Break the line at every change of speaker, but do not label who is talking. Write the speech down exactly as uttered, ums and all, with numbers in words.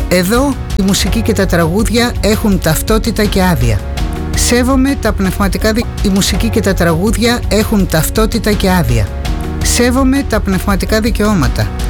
Εδώ η μουσική και τα τραγούδια έχουν ταυτότητα και άδεια. Σέβομαι τα πνευματικά δι... Η μουσική και τα τραγούδια έχουν ταυτότητα και άδεια. Σέβομαι τα πνευματικά δικαιώματα.